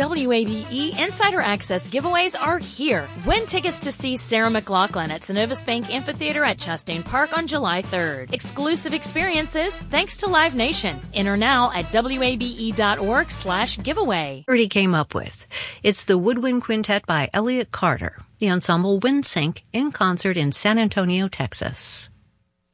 WABE Insider Access giveaways are here. Win tickets to see Sarah McLachlan at Synovus Bank Amphitheater at Chastain Park on July 3rd. Exclusive experiences thanks to Live Nation. Enter now at wabe.org/giveaway. Birdie came up with. It's the Woodwind Quintet by Elliott Carter. The ensemble Wind Sync in concert in San Antonio, Texas.